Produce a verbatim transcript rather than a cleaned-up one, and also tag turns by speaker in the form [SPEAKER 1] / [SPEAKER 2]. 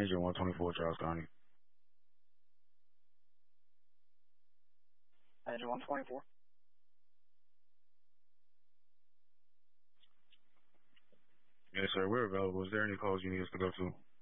[SPEAKER 1] Engine one twenty-four, Charles County.
[SPEAKER 2] Engine one twenty-four.
[SPEAKER 1] Yes, sir. We're available. Is there any calls you need us to go to?